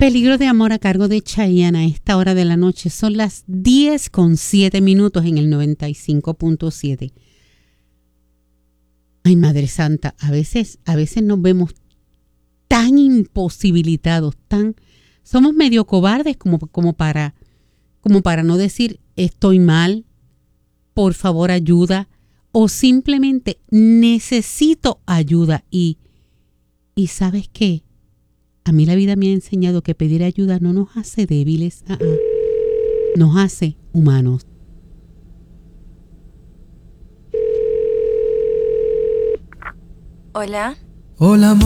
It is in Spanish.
Peligro de amor a cargo de Chayanne a esta hora de la noche. Son las 10:07 en el 95.7. Ay, Madre Santa, a veces nos vemos tan imposibilitados, somos medio cobardes como para no decir estoy mal, por favor ayuda, o simplemente necesito ayuda. Y ¿sabes qué? A mí la vida me ha enseñado que pedir ayuda no nos hace débiles, nos hace humanos. Hola. Hola,